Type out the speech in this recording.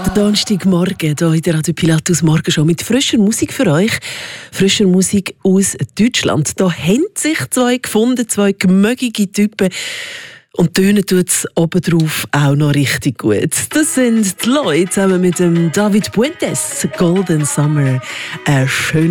Der Donnerstagmorgen hier in der Radio Pilatus Morgenshow mit frischer Musik für euch. Frischer Musik aus Deutschland. Da haben sich zwei gefunden, zwei gemögige Typen. Und tönen tut es obendrauf auch noch richtig gut. Das sind die Leute zusammen mit dem David Puentes, Golden Summer. Schön